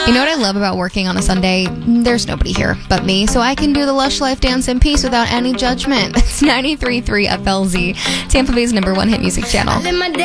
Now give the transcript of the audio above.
You know what I love about working on a Sunday? There's nobody here but me, so I can do the Lush Life dance in peace without any judgment. It's 93.3 FLZ, Tampa Bay's #1 hit music channel.